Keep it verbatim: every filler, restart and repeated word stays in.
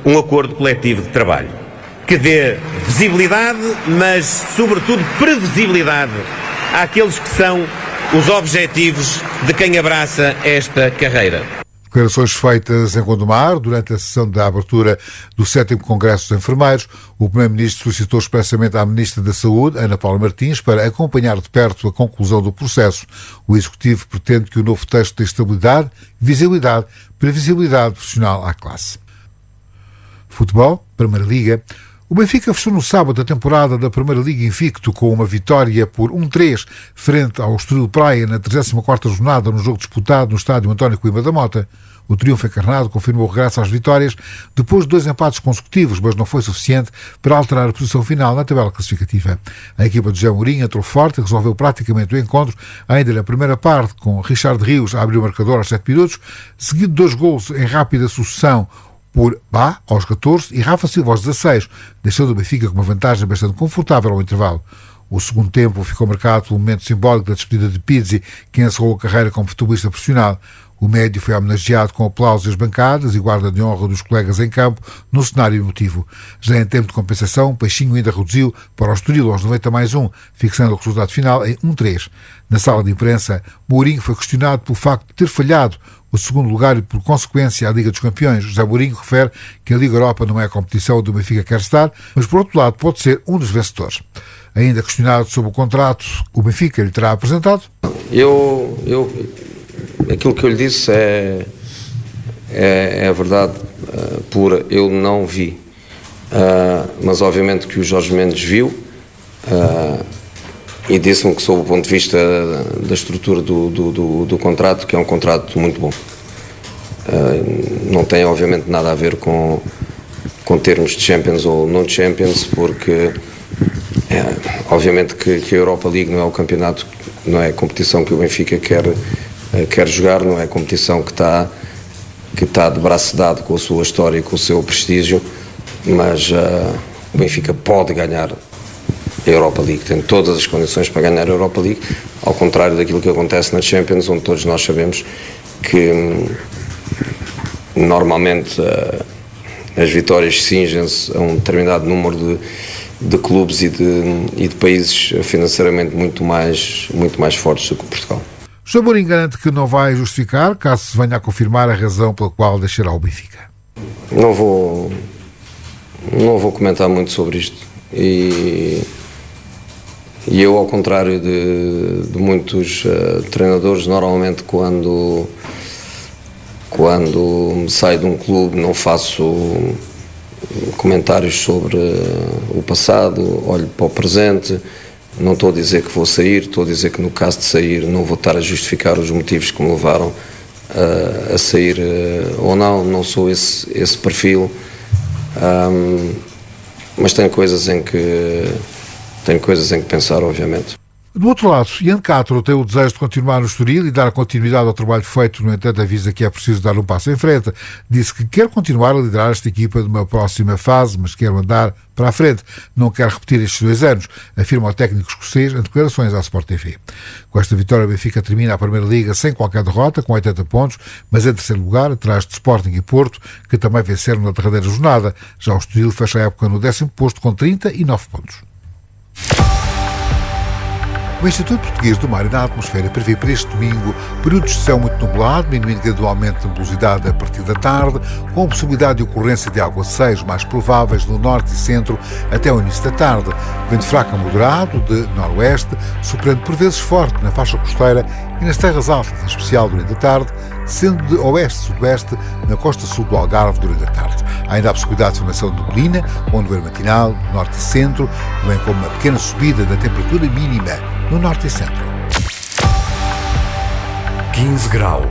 um acordo coletivo de trabalho que dê visibilidade, mas sobretudo previsibilidade àqueles que são os objetivos de quem abraça esta carreira. Declarações feitas em Gondomar durante a sessão da abertura do sétimo Congresso dos Enfermeiros. O Primeiro-Ministro solicitou expressamente à Ministra da Saúde, Ana Paula Martins, para acompanhar de perto a conclusão do processo. O Executivo pretende que o novo texto dê estabilidade, visibilidade, previsibilidade profissional à classe. Futebol, Primeira Liga. O Benfica fechou no sábado a temporada da Primeira Liga invicto com uma vitória por um três frente ao Estoril Praia na trigésima quarta jornada no jogo disputado no estádio António Coimbra da Mota. O triunfo encarnado confirmou o regresso às vitórias depois de dois empates consecutivos, mas não foi suficiente para alterar a posição final na tabela classificativa. A equipa de José Mourinho entrou forte e resolveu praticamente o encontro ainda na primeira parte, com Richard Rios a abrir o marcador aos sete minutos, seguido de dois golos em rápida sucessão por Bá, aos catorze, e Rafa Silva aos dezasseis, deixando o Benfica com uma vantagem bastante confortável ao intervalo. O segundo tempo ficou marcado pelo momento simbólico da despedida de Pizzi, que encerrou a carreira como futebolista profissional. O médio foi homenageado com aplausos às bancadas e guarda de honra dos colegas em campo no cenário emotivo. Já em tempo de compensação, Peixinho ainda reduziu para o Estoril aos noventa mais um, fixando o resultado final em um três. Na sala de imprensa, Mourinho foi questionado pelo facto de ter falhado o segundo lugar e, por consequência, a Liga dos Campeões. José Mourinho refere que a Liga Europa não é a competição onde o Benfica quer estar, mas, por outro lado, pode ser um dos vencedores. Ainda questionado sobre o contrato, o Benfica lhe terá apresentado. Eu, eu, aquilo que eu lhe disse é, é, é verdade uh, pura. Eu não vi, uh, mas obviamente que o Jorge Mendes viu uh, e disse-me que, sob o ponto de vista da estrutura do, do, do, do contrato, que é um contrato muito bom. Uh, não tem obviamente nada a ver com, com termos de Champions ou não Champions, porque é, obviamente que, que a Europa League não é o campeonato, não é a competição que o Benfica quer, quer jogar, não é a competição que está, que está de braço dado com a sua história e com o seu prestígio, mas uh, o Benfica pode ganhar a Europa League, tem todas as condições para ganhar a Europa League, ao contrário daquilo que acontece na Champions, onde todos nós sabemos que hum, normalmente uh, as vitórias cingem-se a um determinado número de, de clubes e de, e de países financeiramente muito mais, muito mais fortes do que Portugal. José Mourinho garante que não vai justificar, caso se venha a confirmar a razão pela qual deixará o Benfica. Não vou, não vou comentar muito sobre isto. E... E eu, ao contrário de, de muitos uh, treinadores, normalmente quando, quando saio de um clube não faço comentários sobre uh, o passado, olho para o presente, não estou a dizer que vou sair, estou a dizer que no caso de sair não vou estar a justificar os motivos que me levaram uh, a sair uh, ou não, não sou esse, esse perfil, um, mas tenho coisas em que... Tenho coisas em que pensar, obviamente. Do outro lado, Ian Castro tem o desejo de continuar no Estoril e dar continuidade ao trabalho feito, no entanto avisa que é preciso dar um passo em frente. Disse que quer continuar a liderar esta equipa numa próxima fase, mas quer andar para a frente. Não quer repetir estes dois anos, afirma o técnico escocês em declarações à Sport T V. Com esta vitória, o Benfica termina a Primeira Liga sem qualquer derrota, com oitenta pontos, mas em terceiro lugar, atrás de Sporting e Porto, que também venceram na derradeira jornada. Já o Estoril fecha a época no décimo posto com trinta e nove pontos. O Instituto Português do Mar e da Atmosfera prevê para este domingo períodos de céu muito nublado, diminuindo gradualmente a nebulosidade a partir da tarde, com a possibilidade de ocorrência de aguaceiros mais prováveis no norte e centro até o início da tarde. Vento fraco a moderado de noroeste, soprando por vezes forte na faixa costeira e nas terras altas, em especial durante a tarde, sendo de oeste-sudoeste na costa sul do Algarve durante a tarde. Há ainda a possibilidade de formação de neblina, com nevoeiro matinal, norte e centro, bem como uma pequena subida da temperatura mínima no norte e centro. quinze graus.